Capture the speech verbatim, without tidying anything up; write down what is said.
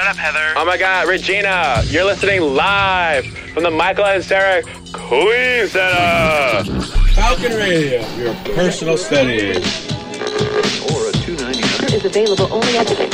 Shut up, Heather. Oh my God, Regina, you're listening live from the Michael and Sarah Queen Center. Falcon Radio, your personal study. Or a two ninety-nine is available only at the